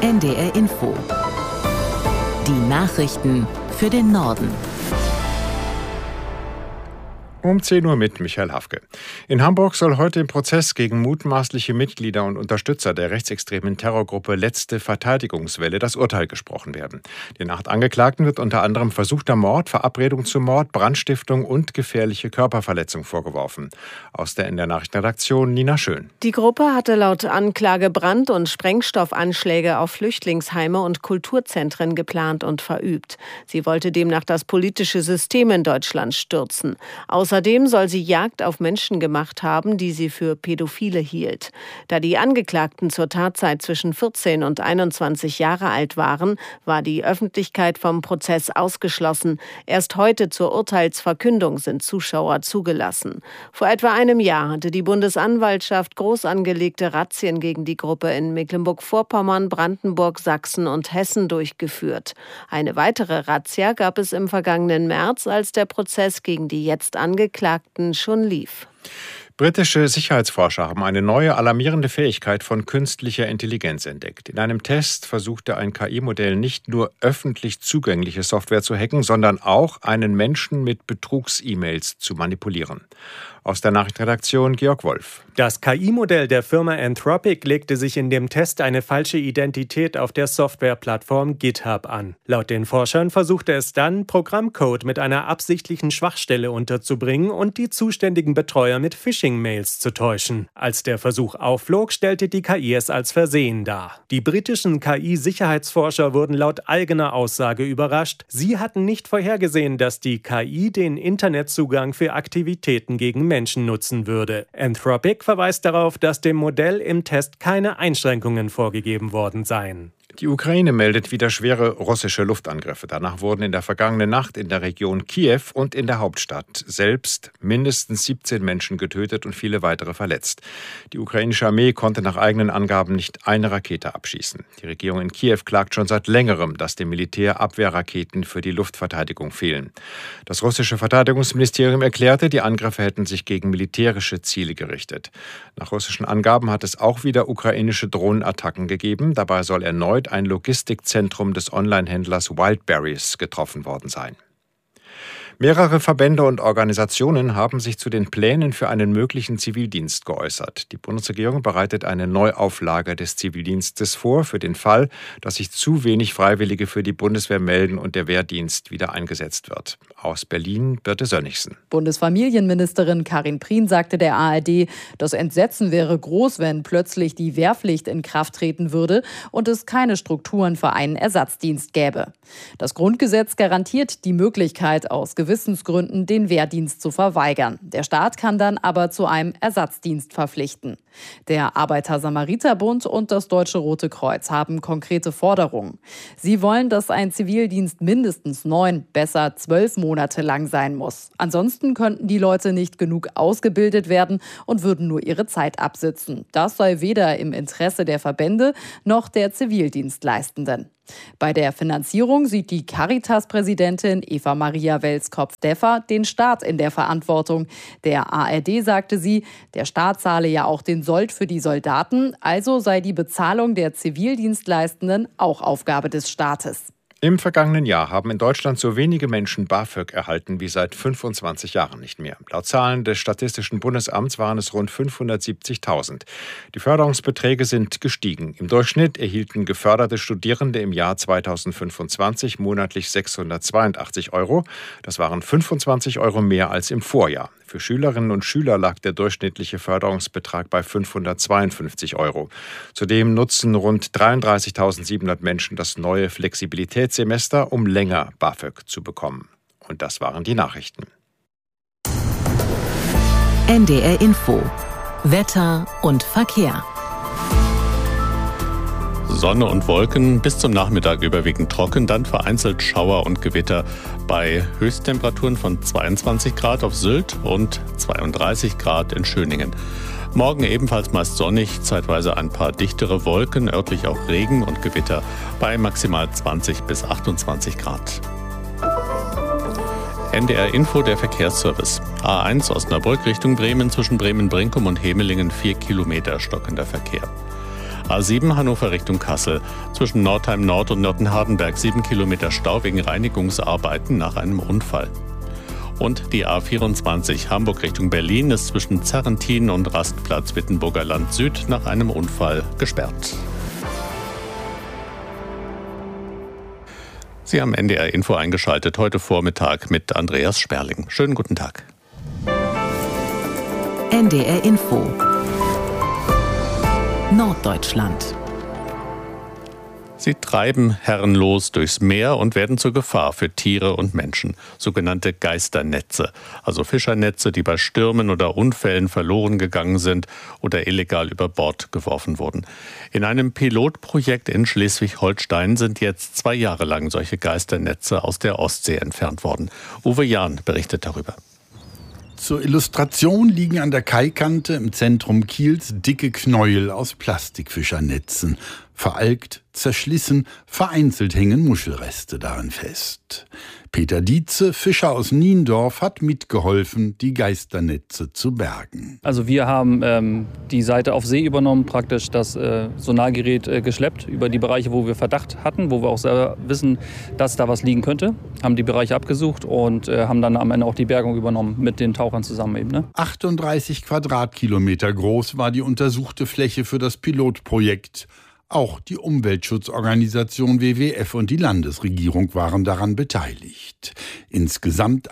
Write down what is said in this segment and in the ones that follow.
NDR Info. Die Nachrichten für den Norden. Um 10 Uhr mit Michael Hafke. In Hamburg soll heute im Prozess gegen mutmaßliche Mitglieder und Unterstützer der rechtsextremen Terrorgruppe Letzte Verteidigungswelle das Urteil gesprochen werden. Den 8 Angeklagten wird unter anderem versuchter Mord, Verabredung zum Mord, Brandstiftung und gefährliche Körperverletzung vorgeworfen. Aus der NDR Nachrichtenredaktion Nina Schön. Die Gruppe hatte laut Anklage Brand- und Sprengstoffanschläge auf Flüchtlingsheime und Kulturzentren geplant und verübt. Sie wollte demnach das politische System in Deutschland stürzen. Außerdem soll sie Jagd auf Menschen gemacht haben, die sie für Pädophile hielt. Da die Angeklagten zur Tatzeit zwischen 14 und 21 Jahre alt waren, war die Öffentlichkeit vom Prozess ausgeschlossen. Erst heute zur Urteilsverkündung sind Zuschauer zugelassen. Vor etwa einem Jahr hatte die Bundesanwaltschaft groß angelegte Razzien gegen die Gruppe in Mecklenburg-Vorpommern, Brandenburg, Sachsen und Hessen durchgeführt. Eine weitere Razzia gab es im vergangenen März, als der Prozess gegen die jetzt Angeklagten schon lief. Britische Sicherheitsforscher haben eine neue alarmierende Fähigkeit von künstlicher Intelligenz entdeckt. In einem Test versuchte ein KI-Modell nicht nur öffentlich zugängliche Software zu hacken, sondern auch einen Menschen mit Betrugs-E-Mails zu manipulieren. Aus der Nachrichtenredaktion Georg Wolf. Das KI-Modell der Firma Anthropic legte sich in dem Test eine falsche Identität auf der Softwareplattform GitHub an. Laut den Forschern versuchte es dann, Programmcode mit einer absichtlichen Schwachstelle unterzubringen und die zuständigen Betreuer mit Phishing-Mails zu täuschen. Als der Versuch aufflog, stellte die KI es als Versehen dar. Die britischen KI-Sicherheitsforscher wurden laut eigener Aussage überrascht. Sie hatten nicht vorhergesehen, dass die KI den Internetzugang für Aktivitäten gegen Menschen nutzen würde. Anthropic verweist darauf, dass dem Modell im Test keine Einschränkungen vorgegeben worden seien. Die Ukraine meldet wieder schwere russische Luftangriffe. Danach wurden in der vergangenen Nacht in der Region Kiew und in der Hauptstadt selbst mindestens 17 Menschen getötet und viele weitere verletzt. Die ukrainische Armee konnte nach eigenen Angaben nicht eine Rakete abschießen. Die Regierung in Kiew klagt schon seit längerem, dass dem Militär Abwehrraketen für die Luftverteidigung fehlen. Das russische Verteidigungsministerium erklärte, die Angriffe hätten sich gegen militärische Ziele gerichtet. Nach russischen Angaben hat es auch wieder ukrainische Drohnenattacken gegeben. Dabei soll erneut ein Logistikzentrum des Onlinehändlers Wildberries getroffen worden sein. Mehrere Verbände und Organisationen haben sich zu den Plänen für einen möglichen Zivildienst geäußert. Die Bundesregierung bereitet eine Neuauflage des Zivildienstes vor, für den Fall, dass sich zu wenig Freiwillige für die Bundeswehr melden und der Wehrdienst wieder eingesetzt wird. Aus Berlin, Birte Sönnigsen. Bundesfamilienministerin Karin Prien sagte der ARD, das Entsetzen wäre groß, wenn plötzlich die Wehrpflicht in Kraft treten würde und es keine Strukturen für einen Ersatzdienst gäbe. Das Grundgesetz garantiert die Möglichkeit, aus Gewissensgründen den Wehrdienst zu verweigern. Der Staat kann dann aber zu einem Ersatzdienst verpflichten. Der Arbeiter-Samariter-Bund und das Deutsche Rote Kreuz haben konkrete Forderungen. Sie wollen, dass ein Zivildienst mindestens 9, besser 12 Monate lang sein muss. Ansonsten könnten die Leute nicht genug ausgebildet werden und würden nur ihre Zeit absitzen. Das sei weder im Interesse der Verbände noch der Zivildienstleistenden. Bei der Finanzierung sieht die Caritas-Präsidentin Eva-Maria Welskopf-Deffer den Staat in der Verantwortung. Der ARD sagte sie, der Staat zahle ja auch den Sold für die Soldaten, also sei die Bezahlung der Zivildienstleistenden auch Aufgabe des Staates. Im vergangenen Jahr haben in Deutschland so wenige Menschen BAföG erhalten wie seit 25 Jahren nicht mehr. Laut Zahlen des Statistischen Bundesamts waren es rund 570.000. Die Förderungsbeträge sind gestiegen. Im Durchschnitt erhielten geförderte Studierende im Jahr 2025 monatlich 682 €. Das waren 25 € mehr als im Vorjahr. Für Schülerinnen und Schüler lag der durchschnittliche Förderungsbetrag bei 552 €. Zudem nutzen rund 33.700 Menschen das neue Flexibilitätssemester, um länger BAföG zu bekommen. Und das waren die Nachrichten. NDR Info. Wetter und Verkehr. Sonne und Wolken, bis zum Nachmittag überwiegend trocken, dann vereinzelt Schauer und Gewitter bei Höchsttemperaturen von 22 Grad auf Sylt und 32 Grad in Schöningen. Morgen ebenfalls meist sonnig, zeitweise ein paar dichtere Wolken, örtlich auch Regen und Gewitter bei maximal 20 bis 28 Grad. NDR Info, der Verkehrsservice. A1 Osnabrück Richtung Bremen, zwischen Bremen-Brinkum und Hemelingen 4 Kilometer stockender Verkehr. A7 Hannover Richtung Kassel. Zwischen Nordheim Nord und Nörten-Hardenberg 7 Kilometer Stau wegen Reinigungsarbeiten nach einem Unfall. Und die A24 Hamburg Richtung Berlin ist zwischen Zerrentin und Rastplatz Wittenburger Land Süd nach einem Unfall gesperrt. Sie haben NDR Info eingeschaltet, heute Vormittag mit Andreas Sperling. Schönen guten Tag. NDR Info Norddeutschland. Sie treiben herrenlos durchs Meer und werden zur Gefahr für Tiere und Menschen. Sogenannte Geisternetze, also Fischernetze, die bei Stürmen oder Unfällen verloren gegangen sind oder illegal über Bord geworfen wurden. In einem Pilotprojekt in Schleswig-Holstein sind jetzt 2 Jahre lang solche Geisternetze aus der Ostsee entfernt worden. Uwe Jahn berichtet darüber. Zur Illustration liegen an der Kaikante im Zentrum Kiels dicke Knäuel aus Plastikfischernetzen. Veralkt, zerschlissen, vereinzelt hängen Muschelreste darin fest. Peter Dietze, Fischer aus Niendorf, hat mitgeholfen, die Geisternetze zu bergen. Also wir haben die Seite auf See übernommen, praktisch das Sonargerät geschleppt über die Bereiche, wo wir Verdacht hatten, wo wir auch selber wissen, dass da was liegen könnte. Haben die Bereiche abgesucht und haben dann am Ende auch die Bergung übernommen mit den Tauchern zusammen eben. Ne? 38 Quadratkilometer groß war die untersuchte Fläche für das Pilotprojekt. Auch die Umweltschutzorganisation WWF und die Landesregierung waren daran beteiligt. Insgesamt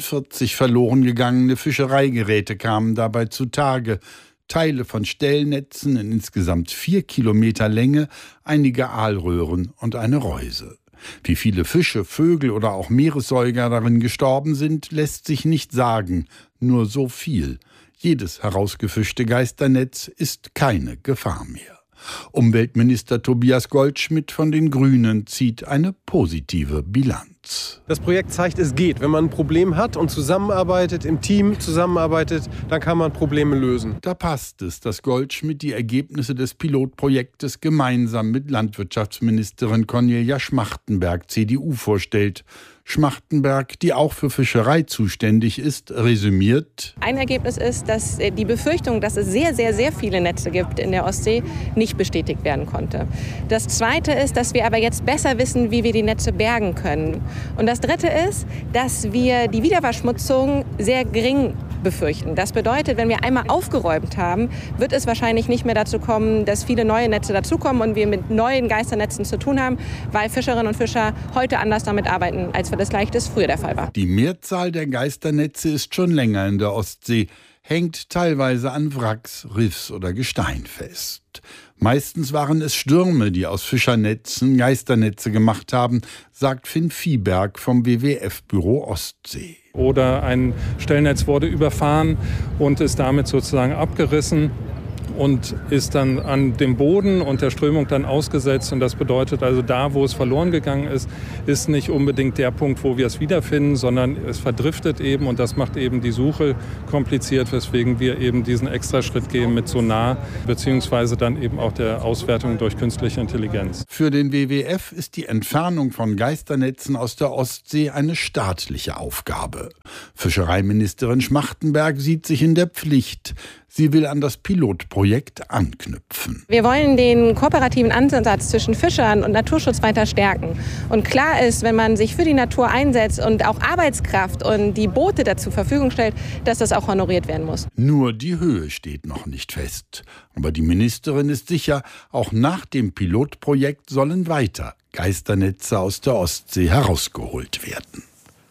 41 verloren gegangene Fischereigeräte kamen dabei zutage. Teile von Stellnetzen in insgesamt 4 Kilometer Länge, einige Aalröhren und eine Reuse. Wie viele Fische, Vögel oder auch Meeressäuger darin gestorben sind, lässt sich nicht sagen. Nur so viel. Jedes herausgefischte Geisternetz ist keine Gefahr mehr. Umweltminister Tobias Goldschmidt von den Grünen zieht eine positive Bilanz. Das Projekt zeigt, es geht. Wenn man ein Problem hat und zusammenarbeitet, im Team zusammenarbeitet, dann kann man Probleme lösen. Da passt es, dass Goldschmidt die Ergebnisse des Pilotprojektes gemeinsam mit Landwirtschaftsministerin Cornelia Schmachtenberg, CDU, vorstellt. Schmachtenberg, die auch für Fischerei zuständig ist, resümiert: Ein Ergebnis ist, dass die Befürchtung, dass es sehr, sehr, sehr viele Netze gibt in der Ostsee, nicht bestätigt werden konnte. Das Zweite ist, dass wir aber jetzt besser wissen, wie wir die Netze bergen können. Und das Dritte ist, dass wir die Wiederverschmutzung sehr gering befürchten. Das bedeutet, wenn wir einmal aufgeräumt haben, wird es wahrscheinlich nicht mehr dazu kommen, dass viele neue Netze dazukommen und wir mit neuen Geisternetzen zu tun haben, weil Fischerinnen und Fischer heute anders damit arbeiten, als das vielleicht früher der Fall war. Die Mehrzahl der Geisternetze ist schon länger in der Ostsee, hängt teilweise an Wracks, Riffs oder Gestein fest. Meistens waren es Stürme, die aus Fischernetzen Geisternetze gemacht haben, sagt Finn Viehberg vom WWF-Büro Ostsee. Oder ein Stellnetz wurde überfahren und ist damit sozusagen abgerissen und ist dann an dem Boden und der Strömung dann ausgesetzt. Und das bedeutet also, da, wo es verloren gegangen ist, ist nicht unbedingt der Punkt, wo wir es wiederfinden, sondern es verdriftet eben und das macht eben die Suche kompliziert, weswegen wir eben diesen Extraschritt gehen mit Sonar, beziehungsweise dann eben auch der Auswertung durch künstliche Intelligenz. Für den WWF ist die Entfernung von Geisternetzen aus der Ostsee eine staatliche Aufgabe. Fischereiministerin Schmachtenberg sieht sich in der Pflicht. Sie will an das Pilotprojekt anknüpfen. Wir wollen den kooperativen Ansatz zwischen Fischern und Naturschutz weiter stärken. Und klar ist, wenn man sich für die Natur einsetzt und auch Arbeitskraft und die Boote dazu zur Verfügung stellt, dass das auch honoriert werden muss. Nur die Höhe steht noch nicht fest. Aber die Ministerin ist sicher, auch nach dem Pilotprojekt sollen weiter Geisternetze aus der Ostsee herausgeholt werden.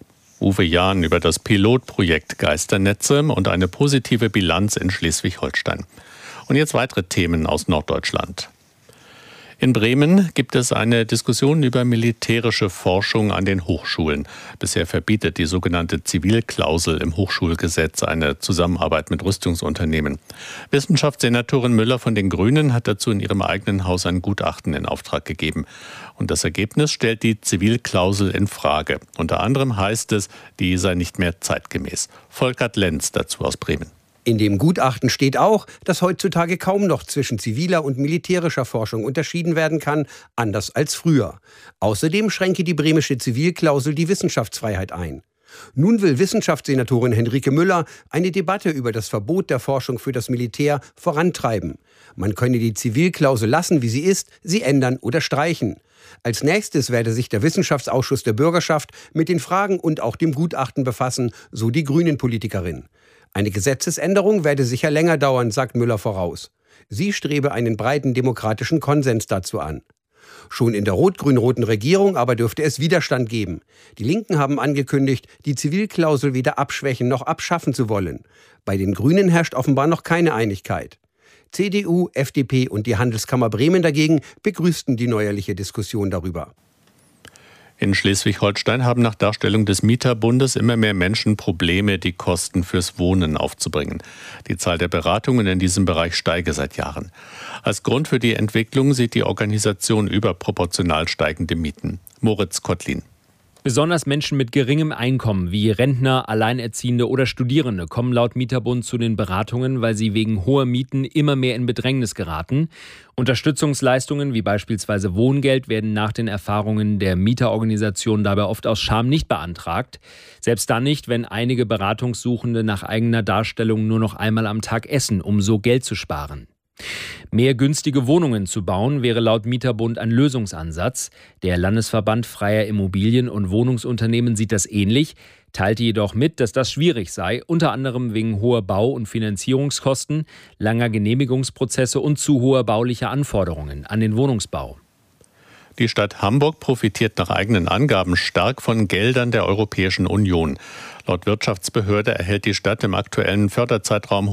Uwe Jahn über das Pilotprojekt Geisternetze und eine positive Bilanz in Schleswig-Holstein. Und jetzt weitere Themen aus Norddeutschland. In Bremen gibt es eine Diskussion über militärische Forschung an den Hochschulen. Bisher verbietet die sogenannte Zivilklausel im Hochschulgesetz eine Zusammenarbeit mit Rüstungsunternehmen. Wissenschaftssenatorin Müller von den Grünen hat dazu in ihrem eigenen Haus ein Gutachten in Auftrag gegeben. Und das Ergebnis stellt die Zivilklausel in Frage. Unter anderem heißt es, die sei nicht mehr zeitgemäß. Volkert Lenz dazu aus Bremen. In dem Gutachten steht auch, dass heutzutage kaum noch zwischen ziviler und militärischer Forschung unterschieden werden kann, anders als früher. Außerdem schränke die bremische Zivilklausel die Wissenschaftsfreiheit ein. Nun will Wissenschaftssenatorin Henrike Müller eine Debatte über das Verbot der Forschung für das Militär vorantreiben. Man könne die Zivilklausel lassen, wie sie ist, sie ändern oder streichen. Als nächstes werde sich der Wissenschaftsausschuss der Bürgerschaft mit den Fragen und auch dem Gutachten befassen, so die Grünen-Politikerin. Eine Gesetzesänderung werde sicher länger dauern, sagt Müller voraus. Sie strebe einen breiten demokratischen Konsens dazu an. Schon in der rot-grün-roten Regierung aber dürfte es Widerstand geben. Die Linken haben angekündigt, die Zivilklausel weder abschwächen noch abschaffen zu wollen. Bei den Grünen herrscht offenbar noch keine Einigkeit. CDU, FDP und die Handelskammer Bremen dagegen begrüßten die neuerliche Diskussion darüber. In Schleswig-Holstein haben nach Darstellung des Mieterbundes immer mehr Menschen Probleme, die Kosten fürs Wohnen aufzubringen. Die Zahl der Beratungen in diesem Bereich steige seit Jahren. Als Grund für die Entwicklung sieht die Organisation überproportional steigende Mieten. Moritz Kottlin. Besonders Menschen mit geringem Einkommen wie Rentner, Alleinerziehende oder Studierende kommen laut Mieterbund zu den Beratungen, weil sie wegen hoher Mieten immer mehr in Bedrängnis geraten. Unterstützungsleistungen wie beispielsweise Wohngeld werden nach den Erfahrungen der Mieterorganisation dabei oft aus Scham nicht beantragt. Selbst dann nicht, wenn einige Beratungssuchende nach eigener Darstellung nur noch einmal am Tag essen, um so Geld zu sparen. Mehr günstige Wohnungen zu bauen, wäre laut Mieterbund ein Lösungsansatz. Der Landesverband Freier Immobilien- und Wohnungsunternehmen sieht das ähnlich, teilte jedoch mit, dass das schwierig sei, unter anderem wegen hoher Bau- und Finanzierungskosten, langer Genehmigungsprozesse und zu hoher baulicher Anforderungen an den Wohnungsbau. Die Stadt Hamburg profitiert nach eigenen Angaben stark von Geldern der Europäischen Union. Laut Wirtschaftsbehörde erhält die Stadt im aktuellen Förderzeitraum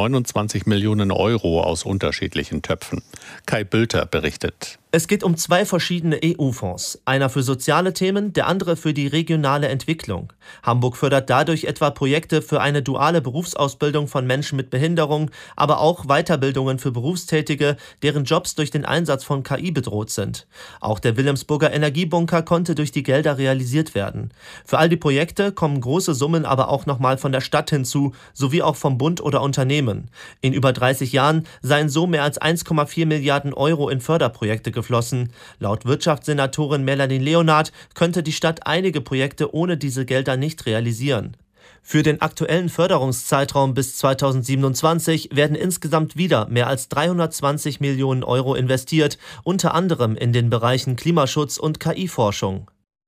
129 Millionen Euro aus unterschiedlichen Töpfen. Kai Bülter berichtet. Es geht um 2 verschiedene EU-Fonds. Einer für soziale Themen, der andere für die regionale Entwicklung. Hamburg fördert dadurch etwa Projekte für eine duale Berufsausbildung von Menschen mit Behinderung, aber auch Weiterbildungen für Berufstätige, deren Jobs durch den Einsatz von KI bedroht sind. Auch der Wilhelmsburger Energiebunker konnte durch die Gelder realisiert werden. Für all die Projekte kommen große Summen aber auch nochmal von der Stadt hinzu, sowie auch vom Bund oder Unternehmen. In über 30 Jahren seien so mehr als 1,4 Milliarden Euro in Förderprojekte geflossen. Laut Wirtschaftssenatorin Melanie Leonard könnte die Stadt einige Projekte ohne diese Gelder nicht realisieren. Für den aktuellen Förderungszeitraum bis 2027 werden insgesamt wieder mehr als 320 Millionen Euro investiert, unter anderem in den Bereichen Klimaschutz und KI-Forschung.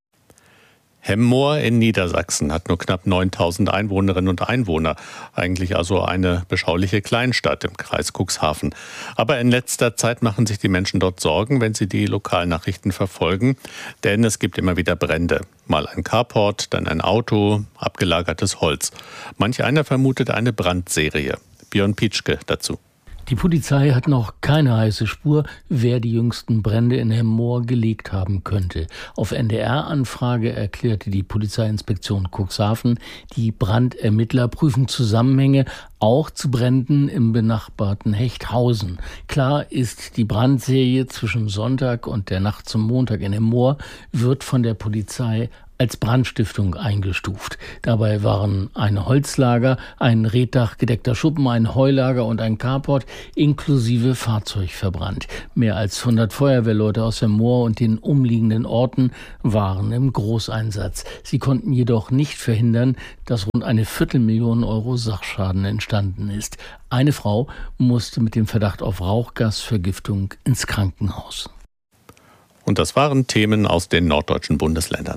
Hemmoor in Niedersachsen hat nur knapp 9.000 Einwohnerinnen und Einwohner. Eigentlich also eine beschauliche Kleinstadt im Kreis Cuxhaven. Aber in letzter Zeit machen sich die Menschen dort Sorgen, wenn sie die Lokalnachrichten verfolgen. Denn es gibt immer wieder Brände. Mal ein Carport, dann ein Auto, abgelagertes Holz. Manch einer vermutet eine Brandserie. Björn Pietschke dazu. Die Polizei hat noch keine heiße Spur, wer die jüngsten Brände in Hemmoor gelegt haben könnte. Auf NDR-Anfrage erklärte die Polizeiinspektion Cuxhaven, die Brandermittler prüfen Zusammenhänge auch zu Bränden im benachbarten Hechthausen. Klar ist, die Brandserie zwischen Sonntag und der Nacht zum Montag in Hemmoor wird von der Polizei als Brandstiftung eingestuft. Dabei waren ein Holzlager, ein reddachgedeckter Schuppen, ein Heulager und ein Carport inklusive Fahrzeug verbrannt. Mehr als 100 Feuerwehrleute aus Hemmoor und den umliegenden Orten waren im Großeinsatz. Sie konnten jedoch nicht verhindern, dass rund eine 250.000 Euro Sachschaden entstanden ist. Eine Frau musste mit dem Verdacht auf Rauchgasvergiftung ins Krankenhaus. Und das waren Themen aus den norddeutschen Bundesländern.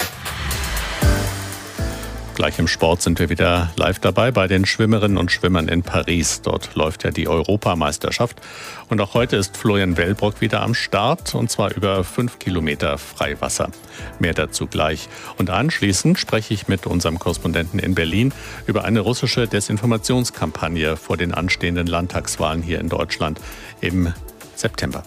Gleich im Sport sind wir wieder live dabei bei den Schwimmerinnen und Schwimmern in Paris. Dort läuft ja die Europameisterschaft. Und auch heute ist Florian Wellbrock wieder am Start, und zwar über 5 Kilometer Freiwasser. Mehr dazu gleich. Und anschließend spreche ich mit unserem Korrespondenten in Berlin über eine russische Desinformationskampagne vor den anstehenden Landtagswahlen hier in Deutschland im September.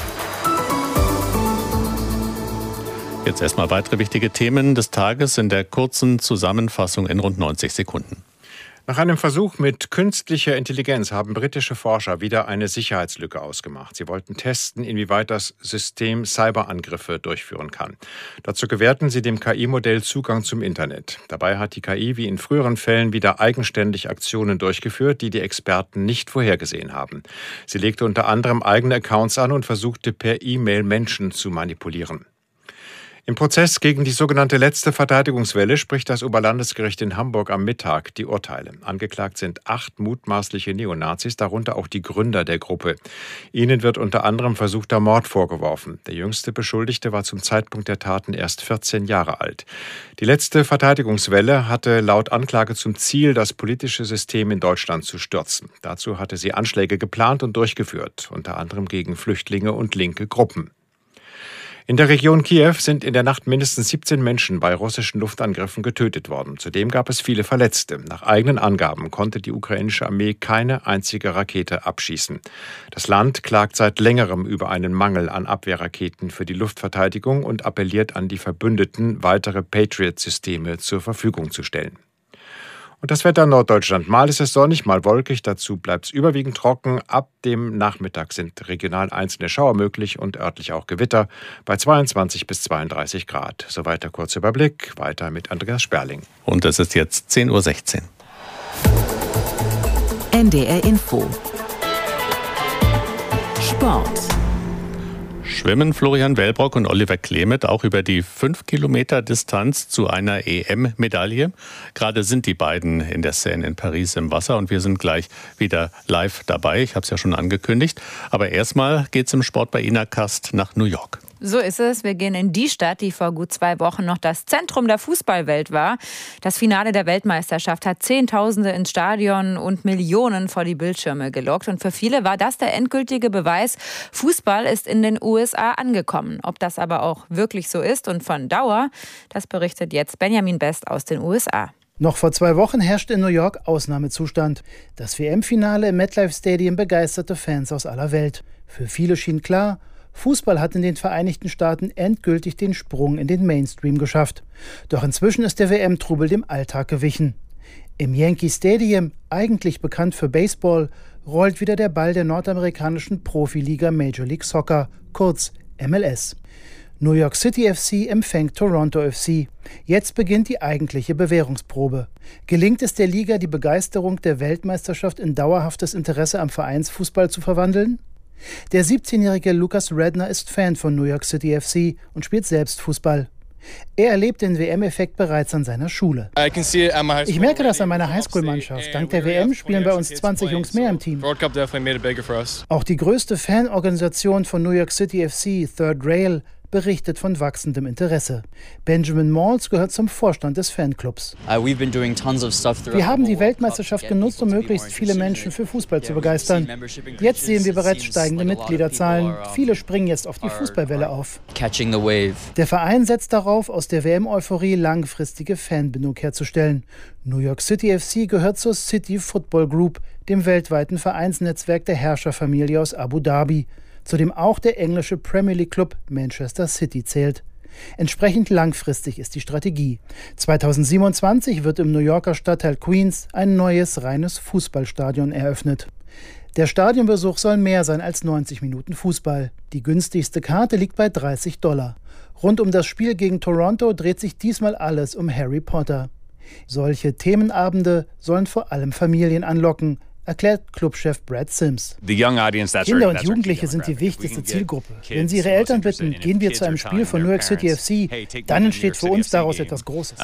Jetzt erstmal weitere wichtige Themen des Tages in der kurzen Zusammenfassung in rund 90 Sekunden. Nach einem Versuch mit künstlicher Intelligenz haben britische Forscher wieder eine Sicherheitslücke ausgemacht. Sie wollten testen, inwieweit das System Cyberangriffe durchführen kann. Dazu gewährten sie dem KI-Modell Zugang zum Internet. Dabei hat die KI wie in früheren Fällen wieder eigenständig Aktionen durchgeführt, die die Experten nicht vorhergesehen haben. Sie legte unter anderem eigene Accounts an und versuchte per E-Mail Menschen zu manipulieren. Im Prozess gegen die sogenannte letzte Verteidigungswelle spricht das Oberlandesgericht in Hamburg am Mittag die Urteile. Angeklagt sind 8 mutmaßliche Neonazis, darunter auch die Gründer der Gruppe. Ihnen wird unter anderem versuchter Mord vorgeworfen. Der jüngste Beschuldigte war zum Zeitpunkt der Taten erst 14 Jahre alt. Die letzte Verteidigungswelle hatte laut Anklage zum Ziel, das politische System in Deutschland zu stürzen. Dazu hatte sie Anschläge geplant und durchgeführt, unter anderem gegen Flüchtlinge und linke Gruppen. In der Region Kiew sind in der Nacht mindestens 17 Menschen bei russischen Luftangriffen getötet worden. Zudem gab es viele Verletzte. Nach eigenen Angaben konnte die ukrainische Armee keine einzige Rakete abschießen. Das Land klagt seit längerem über einen Mangel an Abwehrraketen für die Luftverteidigung und appelliert an die Verbündeten, weitere Patriot-Systeme zur Verfügung zu stellen. Und das Wetter in Norddeutschland. Mal ist es sonnig, mal wolkig. Dazu bleibt es überwiegend trocken. Ab dem Nachmittag sind regional einzelne Schauer möglich und örtlich auch Gewitter bei 22 bis 32 Grad. Soweit der kurze Überblick. Weiter mit Andreas Sperling. Und es ist jetzt 10:16 Uhr. NDR Info. Sport. Schwimmen Florian Wellbrock und Oliver Klemet auch über die 5 Kilometer Distanz zu einer EM-Medaille. Gerade sind die beiden in der Seine in Paris im Wasser und wir sind gleich wieder live dabei. Ich habe es ja schon angekündigt. Aber erstmal geht es im Sport bei Ina Kast nach New York. So ist es. Wir gehen in die Stadt, die vor gut 2 Wochen noch das Zentrum der Fußballwelt war. Das Finale der Weltmeisterschaft hat Zehntausende ins Stadion und Millionen vor die Bildschirme gelockt. Und für viele war das der endgültige Beweis, Fußball ist in den USA angekommen. Ob das aber auch wirklich so ist und von Dauer, das berichtet jetzt Benjamin Best aus den USA. Noch vor 2 Wochen herrschte in New York Ausnahmezustand. Das WM-Finale im MetLife Stadium begeisterte Fans aus aller Welt. Für viele schien klar, Fußball hat in den Vereinigten Staaten endgültig den Sprung in den Mainstream geschafft. Doch inzwischen ist der WM-Trubel dem Alltag gewichen. Im Yankee Stadium, eigentlich bekannt für Baseball, rollt wieder der Ball der nordamerikanischen Profiliga Major League Soccer, kurz MLS. New York City FC empfängt Toronto FC. Jetzt beginnt die eigentliche Bewährungsprobe. Gelingt es der Liga, die Begeisterung der Weltmeisterschaft in dauerhaftes Interesse am Vereinsfußball zu verwandeln? Der 17-jährige Lucas Redner ist Fan von New York City FC und spielt selbst Fußball. Er erlebt den WM-Effekt bereits an seiner Schule. Ich merke das an meiner Highschool-Mannschaft. Dank der WM spielen bei uns 20 Jungs mehr im Team. Auch die größte Fanorganisation von New York City FC, Third Rail, berichtet von wachsendem Interesse. Benjamin Malls gehört zum Vorstand des Fanclubs. Wir haben die Weltmeisterschaft genutzt, um möglichst viele Menschen für Fußball zu begeistern. Jetzt sehen wir bereits steigende Mitgliederzahlen. Viele springen jetzt auf die Fußballwelle auf. Der Verein setzt darauf, aus der WM-Euphorie langfristige Fanbindung herzustellen. New York City FC gehört zur City Football Group, dem weltweiten Vereinsnetzwerk der Herrscherfamilie aus Abu Dhabi, zu dem auch der englische Premier League Club Manchester City zählt. Entsprechend langfristig ist die Strategie. 2027 wird im New Yorker Stadtteil Queens ein neues, reines Fußballstadion eröffnet. Der Stadionbesuch soll mehr sein als 90 Minuten Fußball. Die günstigste Karte liegt bei $30. Rund um das Spiel gegen Toronto dreht sich diesmal alles um Harry Potter. Solche Themenabende sollen vor allem Familien anlocken, erklärt Clubchef Brad Sims. Kinder und Jugendliche sind die wichtigste Zielgruppe. Wenn sie ihre Eltern bitten, gehen wir zu einem Spiel von New York City FC, dann entsteht für uns daraus etwas Großes.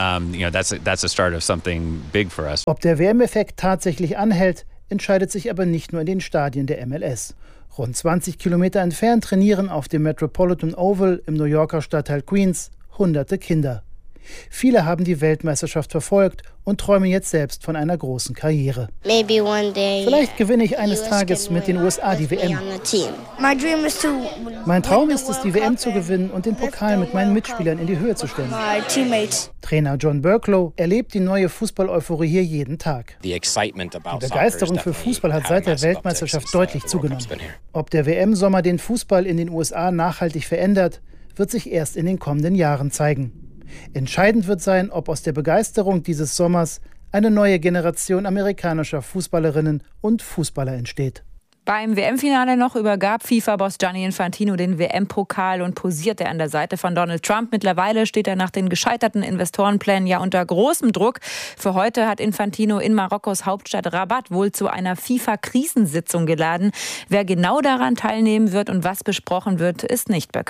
Ob der WM-Effekt tatsächlich anhält, entscheidet sich aber nicht nur in den Stadien der MLS. Rund 20 Kilometer entfernt trainieren auf dem Metropolitan Oval im New Yorker Stadtteil Queens Hunderte Kinder. Viele haben die Weltmeisterschaft verfolgt und träumen jetzt selbst von einer großen Karriere. Vielleicht gewinne ich eines Tages mit den USA die WM. Mein Traum ist es, die WM zu gewinnen und den Pokal mit meinen Mitspielern in die Höhe zu stellen. Trainer John Burklow erlebt die neue Fußball-Euphorie hier jeden Tag. Die Begeisterung für Fußball hat seit der Weltmeisterschaft deutlich zugenommen. Ob der WM-Sommer den Fußball in den USA nachhaltig verändert, wird sich erst in den kommenden Jahren zeigen. Entscheidend wird sein, ob aus der Begeisterung dieses Sommers eine neue Generation amerikanischer Fußballerinnen und Fußballer entsteht. Beim WM-Finale noch übergab FIFA-Boss Gianni Infantino den WM-Pokal und posierte an der Seite von Donald Trump. Mittlerweile steht er nach den gescheiterten Investorenplänen ja unter großem Druck. Für heute hat Infantino in Marokkos Hauptstadt Rabat wohl zu einer FIFA-Krisensitzung geladen. Wer genau daran teilnehmen wird und was besprochen wird, ist nicht bekannt.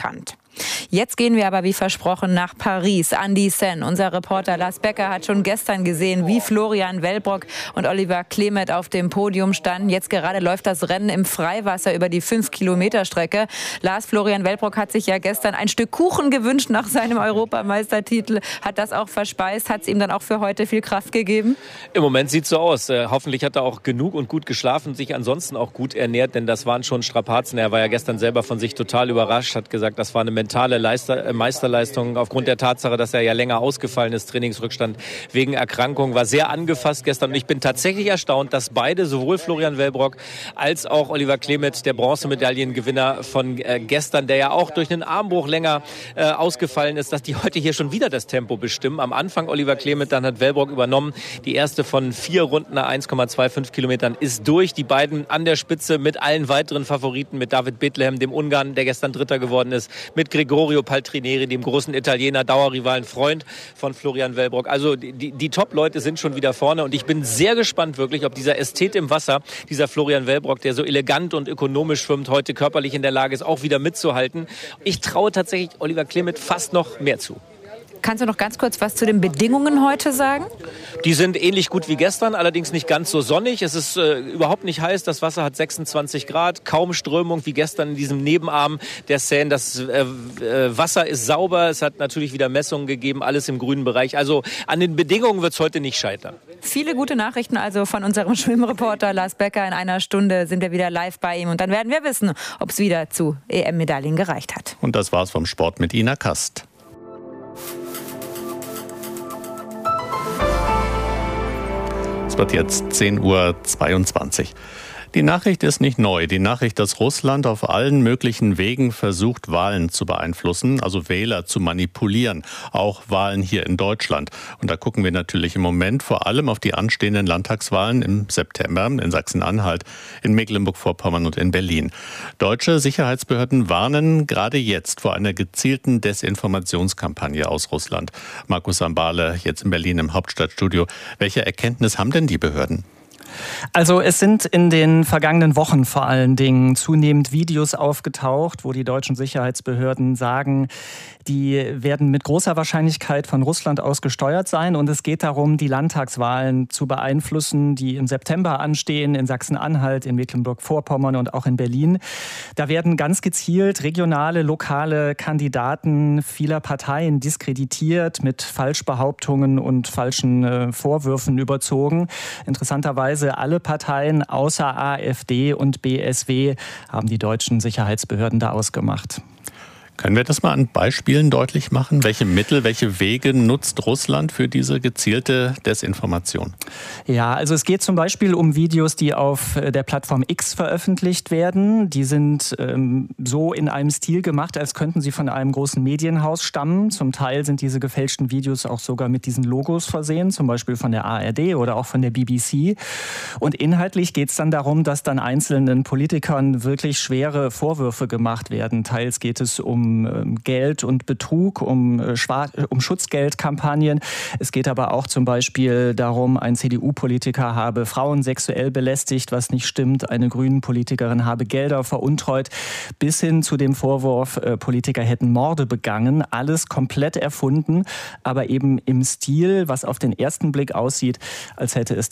Jetzt gehen wir aber wie versprochen nach Paris, an die Seine. Unser Reporter Lars Becker hat schon gestern gesehen, wie Florian Wellbrock und Oliver Klemet auf dem Podium standen. Jetzt gerade läuft das Rennen im Freiwasser über die 5-Kilometer-Strecke. Florian Wellbrock hat sich ja gestern ein Stück Kuchen gewünscht nach seinem Europameistertitel. Hat das auch verspeist? Hat es ihm dann auch für heute viel Kraft gegeben? Im Moment sieht es so aus. Hoffentlich hat er auch genug und gut geschlafen, sich ansonsten auch gut ernährt, denn das waren schon Strapazen. Er war ja gestern selber von sich total überrascht, hat gesagt, das war eine mentale Meisterleistung aufgrund der Tatsache, dass er ja länger ausgefallen ist, Trainingsrückstand wegen Erkrankung, war sehr angefasst gestern. Und ich bin tatsächlich erstaunt, dass beide, sowohl Florian Wellbrock als auch Oliver Klemet, der Bronzemedaillengewinner von gestern, der ja auch durch einen Armbruch länger ausgefallen ist, dass die heute hier schon wieder das Tempo bestimmen. Am Anfang Oliver Klemet, dann hat Wellbrock übernommen. Die erste von 4 Runden nach 1,25 Kilometern ist durch. Die beiden an der Spitze mit allen weiteren Favoriten, mit David Bethlehem, dem Ungarn, der gestern Dritter geworden ist, mit Gregorio Paltrineri, dem großen Italiener, Dauerrivalen, Freund von Florian Wellbrock. Also die Top-Leute sind schon wieder vorne und ich bin sehr gespannt wirklich, ob dieser Ästhet im Wasser, dieser Florian Wellbrock, der so elegant und ökonomisch schwimmt, heute körperlich in der Lage ist, auch wieder mitzuhalten. Ich traue tatsächlich Oliver Klemet fast noch mehr zu. Kannst du noch ganz kurz was zu den Bedingungen heute sagen? Die sind ähnlich gut wie gestern, allerdings nicht ganz so sonnig. Es ist überhaupt nicht heiß. Das Wasser hat 26 Grad, kaum Strömung wie gestern in diesem Nebenarm der Seine. Das Wasser ist sauber. Es hat natürlich wieder Messungen gegeben, alles im grünen Bereich. Also an den Bedingungen wird es heute nicht scheitern. Viele gute Nachrichten also von unserem Schwimmreporter Lars Becker. In einer Stunde sind wir wieder live bei ihm und dann werden wir wissen, ob es wieder zu EM-Medaillen gereicht hat. Und das war's vom Sport mit Ina Kast. Es wird jetzt 10:22 Uhr. Die Nachricht ist nicht neu. Die Nachricht, dass Russland auf allen möglichen Wegen versucht, Wahlen zu beeinflussen, also Wähler zu manipulieren, auch Wahlen hier in Deutschland. Und da gucken wir natürlich im Moment vor allem auf die anstehenden Landtagswahlen im September in Sachsen-Anhalt, in Mecklenburg-Vorpommern und in Berlin. Deutsche Sicherheitsbehörden warnen gerade jetzt vor einer gezielten Desinformationskampagne aus Russland. Markus Sambale, jetzt in Berlin im Hauptstadtstudio. Welche Erkenntnis haben denn die Behörden? Also es sind in den vergangenen Wochen vor allen Dingen zunehmend Videos aufgetaucht, wo die deutschen Sicherheitsbehörden sagen, die werden mit großer Wahrscheinlichkeit von Russland aus gesteuert sein. Und es geht darum, die Landtagswahlen zu beeinflussen, die im September anstehen, in Sachsen-Anhalt, in Mecklenburg-Vorpommern und auch in Berlin. Da werden ganz gezielt regionale, lokale Kandidaten vieler Parteien diskreditiert, mit Falschbehauptungen und falschen Vorwürfen überzogen. Interessanterweise alle Parteien außer AfD und BSW haben die deutschen Sicherheitsbehörden da ausgemacht. Können wir das mal an Beispielen deutlich machen? Welche Mittel, welche Wege nutzt Russland für diese gezielte Desinformation? Ja, also es geht zum Beispiel um Videos, die auf der Plattform X veröffentlicht werden. Die sind so in einem Stil gemacht, als könnten sie von einem großen Medienhaus stammen. Zum Teil sind diese gefälschten Videos auch sogar mit diesen Logos versehen, zum Beispiel von der ARD oder auch von der BBC. Und inhaltlich geht es dann darum, dass dann einzelnen Politikern wirklich schwere Vorwürfe gemacht werden. Teils geht es um Geld und Betrug, um Schutzgeldkampagnen. Es geht aber auch zum Beispiel darum, ein CDU-Politiker habe Frauen sexuell belästigt, was nicht stimmt. Eine Grünen-Politikerin habe Gelder veruntreut. Bis hin zu dem Vorwurf, Politiker hätten Morde begangen. Alles komplett erfunden, aber eben im Stil, was auf den ersten Blick aussieht, als hätte es